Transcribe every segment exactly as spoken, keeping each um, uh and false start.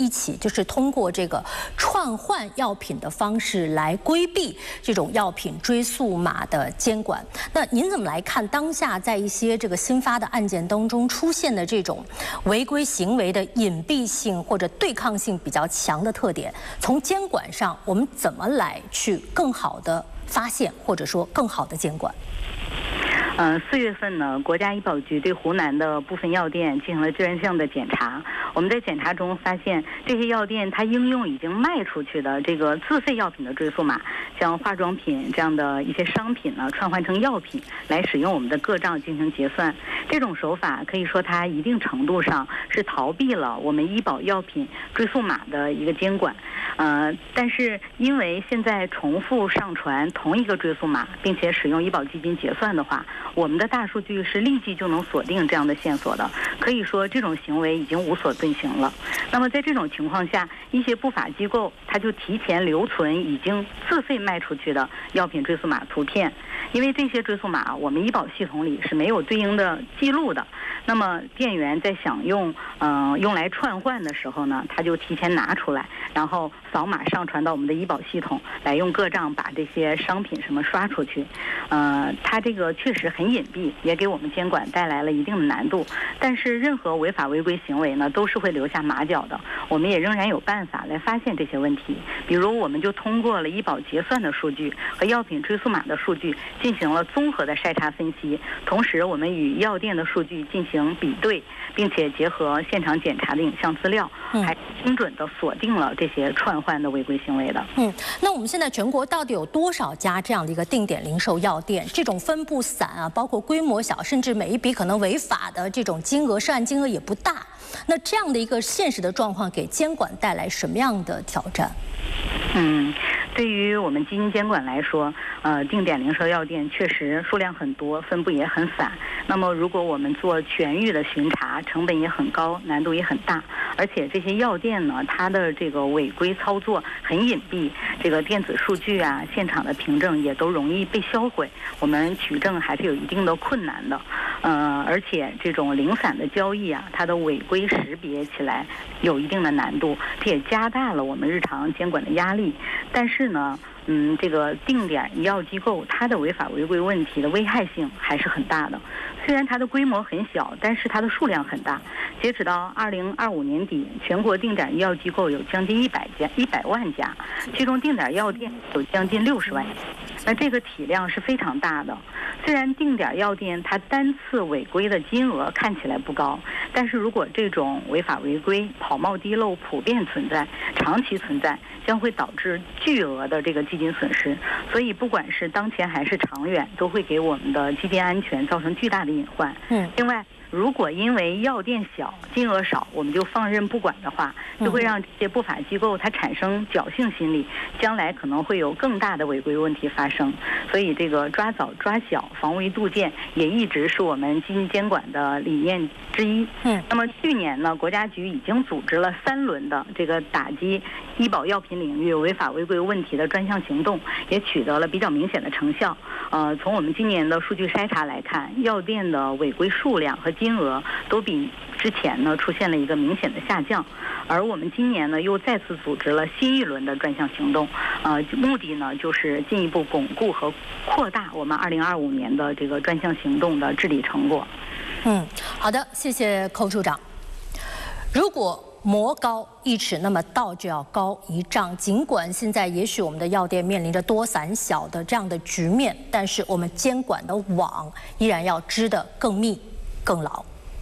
一起，就是通过这个串换药品的方式来规避这种药品追溯码的监管。那您怎么来看当下在一些这个新发的案件当中出现的这种违规行为的隐蔽性或者对抗性比较强的特点？从监管上，我们怎么来去更好的发现，或者说更好的监管？ 嗯，四月份呢，国家医保局对湖南的部分药店进行了专项的检查。我们在检查中发现，这些药店它应用已经卖出去的这个自费药品的追溯码，将化妆品这样的一些商品呢串换成药品来使用我们的个账进行结算。这种手法可以说它一定程度上是逃避了我们医保药品追溯码的一个监管。呃，但是因为现在重复上传同一个追溯码，并且使用医保基金结算的话，我们的大数据是立即就能锁定这样的线索的，可以说这种行为已经无所遁形了。那么在这种情况下，一些不法机构它就提前留存已经自费卖出去的药品追溯码图片，因为这些追溯码我们医保系统里是没有对应的记录的。那么店员在想用嗯、呃、用来串换的时候呢，他就提前拿出来，然后扫码上传到我们的医保系统，来用个账把这些商品什么刷出去。呃，它这个确实很隐蔽，也给我们监管带来了一定的难度。但是任何违法违规行为呢，都是会留下马脚的。我们也仍然有办法来发现这些问题。比如，我们就通过了医保结算的数据和药品追溯码的数据，进行了综合的筛查分析。同时，我们与药店的数据进行比对，并且结合现场检查的影像资料，还精准地锁定了这些串换的违规行为的。 嗯，那我们现在全国到底有多少家这样的一个定点零售药店？这种分布散啊，包括规模小，甚至每一笔可能违法的这种金额，涉案金额也不大。那这样的一个现实的状况，给监管带来什么样的挑战？ 嗯，对于我们基金监管来说，呃，定点零售药店确实数量很多，分布也很散。那么，如果我们做全域的巡查，成本也很高，难度也很大。而且这些药店呢，它的这个违规操作很隐蔽，这个电子数据啊、现场的凭证也都容易被销毁，我们取证还是有一定的困难的。呃，而且这种零散的交易啊，它的违规识别起来有一定的难度，这也加大了我们日常监管的压力。但是呢，嗯，这个定点医药机构它的违法违规问题的危害性还是很大的。虽然它的规模很小，但是它的数量很大。截止到二零二五年底，全国定点医药机构有将近一百家、一百万家，其中定点药店有将近六十万家。那这个体量是非常大的。虽然定点药店它单次违规的金额看起来不高，但是如果这种违法违规、跑冒滴漏普遍存在、长期存在，将会导致巨额的这个基金损失。所以，不管是当前还是长远，都会给我们的基金安全造成巨大的隐患。嗯，另外，如果因为药店小、金额少，我们就放任不管的话，就会让这些不法机构它产生侥幸心理，将来可能会有更大的违规问题发生。所以，这个抓早抓小、防微杜渐也一直是我们基金监管的理念之一。嗯，那么去年呢，国家局已经组织了三轮的这个打击医保药品领域违法违规问题的专项行动，也取得了比较明显的成效。呃，从我们今年的数据筛查来看，药店的违规数量和金额都比之前呢出现了一个明显的下降，而我们今年呢又再次组织了新一轮的专项行动，呃，目的呢就是进一步巩固和扩大我们二零二五年的这个专项行动的治理成果。 嗯，好的，谢谢寇处长。如果魔高一尺，那么道就要高一丈。尽管现在也许我们的药店面临着多散小的这样的局面，但是我们监管的网依然要织得更密、更牢。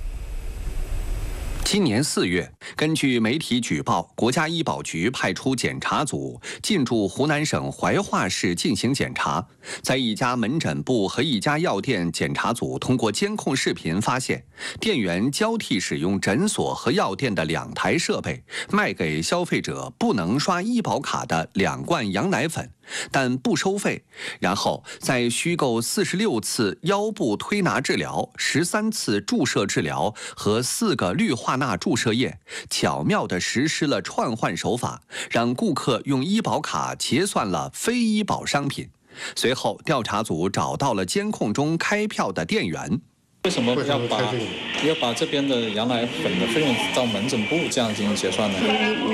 今年四月，根据媒体举报，国家医保局派出检查组进驻湖南省怀化市进行检查。在一家门诊部和一家药店，检查组通过监控视频发现，店员交替使用诊所和药店的两台设备，卖给消费者不能刷医保卡的两罐羊奶粉，但不收费。然后在虚构四十六次腰部推拿治疗、十三次注射治疗和四个氯化钠注射液，巧妙地实施了串换手法，让顾客用医保卡结算了非医保商品。随后，调查组找到了监控中开票的店员。 为什么要把要把这边的羊奶粉的费用到门诊部这样进行结算呢？